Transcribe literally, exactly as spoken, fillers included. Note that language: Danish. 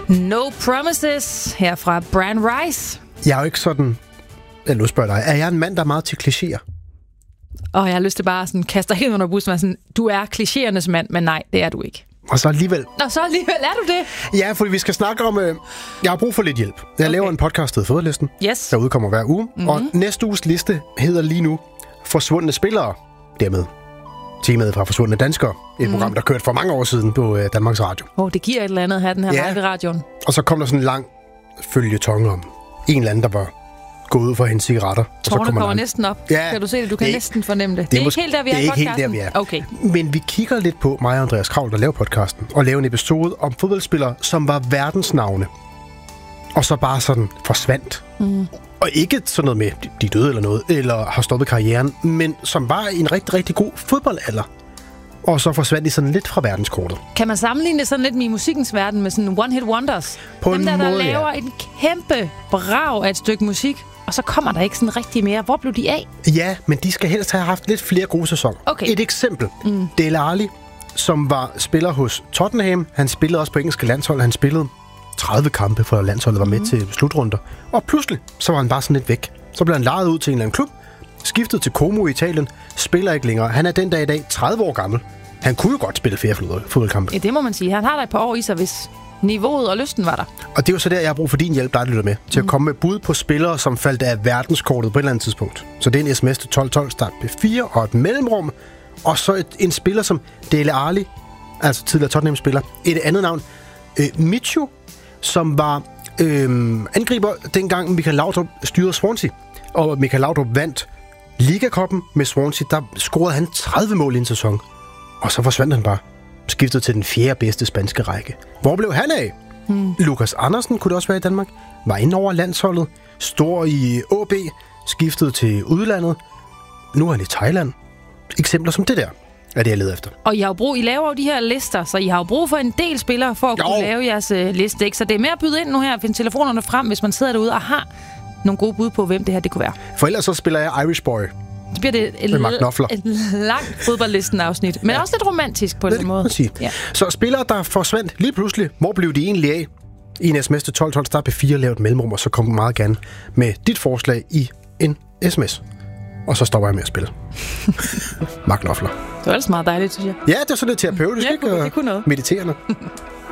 No Promises her fra Brian Rice. Jeg er jo ikke sådan... Jeg nu spørger dig. Er jeg en mand, der er meget til klichéer? Og jeg har lyst til bare sådan kaste dig helt under bussen og sådan, du er klichéernes mand, men nej, det er du ikke. Og så alligevel... Nå, så alligevel er du det? Ja, fordi vi skal snakke om... Øh, jeg har brug for lidt hjælp. Jeg okay. laver en podcast, der hedder Fodboldlisten, yes. der udkommer hver uge. Mm-hmm. Og næste uges liste hedder lige nu Forsvundne spillere. Dermed temaet fra Forsvundne danskere. Et mm. program, der kørte for mange år siden på øh, Danmarks Radio. Åh, oh, det giver et eller andet at have den her ja. live i radioen. Og så kom der sådan en lang følgetong om en eller anden, der var gået ud for hendes cigaretter. Tårne kommer, kommer næsten op. Ja, kan du se det? Du kan det næsten fornemme det. Det, det er måske, ikke helt der, vi er i podcasten? Det er ikke helt der, vi er. Okay. Men vi kigger lidt på mig og Andreas Kraul, der laver podcasten, og laver en episode om fodboldspillere, som var verdensnavne. Og så bare sådan forsvandt. Mm. Og ikke sådan noget med, de døde eller noget, eller har stoppet karrieren, men som var i en rigtig, rigtig god fodboldalder. Og så forsvandt de sådan lidt fra verdenskortet. Kan man sammenligne det sådan lidt med i musikkens verden, med sådan one-hit wonders? På Dem en der, der måde, laver ja. en kæmpe brag af et stykke musik, og så kommer der ikke sådan rigtig mere. Hvor blev de af? Ja, men de skal helst have haft lidt flere gode sæsoner. Okay. Et eksempel. Mm. Dele Alli, som var spiller hos Tottenham. Han spillede også på engelske landshold. Han spillede tredive kampe, for landsholdet var med mm. til slutrunder. Og pludselig, så var han bare sådan lidt væk. Så blev han lejet ud til en eller anden klub, skiftet til Como i Italien, spiller ikke længere. Han er den dag i dag tredive år gammel. Han kunne jo godt spille flere fodboldkampe. Ja, det må man sige. Han har da et par år i sig, hvis niveauet og lysten var der. Og det er jo så der, jeg har brug for din hjælp, der lytter med, til mm. at komme med bud på spillere, som faldt af verdenskortet på et eller andet tidspunkt. Så det er en sms til tolv tolv, start P fire og et mellemrum. Og så et, en spiller som Dele Alli, altså tidligere Tottenham-spiller. Et andet navn, øh, Michu, som var øh, angriber dengang Michael Laudrup styrede Swansea. Og Michael Laudrup vandt Liga-koppen med Swansea. Der scorede han tredive mål i en sæson. Og så forsvandt han bare. Skiftet til den fjerde bedste spanske række. Hvor blev han af? Hmm. Lukas Andersen kunne det også være i Danmark. Var inde over landsholdet. Stor i A B. Skiftet til udlandet. Nu er han i Thailand. Eksempler som det der er det, jeg leder efter. Og I har jo brug, I laver jo de her lister, så I har jo brug for en del spillere for at jo. kunne lave jeres uh, liste. Ikke? Så det er mere at byde ind nu her, finde telefonerne frem, hvis man sidder derude og har nogle gode bud på, hvem det her det kunne være. For ellers så spiller jeg Irish Boy. Så bliver det et, l- et langt fodboldlisten-afsnit, men ja. også lidt romantisk på den måde. Ja. Så spillere, der forsvandt lige pludselig, hvor blev de egentlig af? I en sms til tolv tolv, start P fire, lav et mellemrum, og så kom meget gerne med dit forslag i en sms. Og så stopper jeg med at spille. Mark Knopfler. Det var ellers meget dejligt, synes jeg. Ja, det er sådan lidt terapeutisk, ja, ikke? Det kunne noget. Mediterende.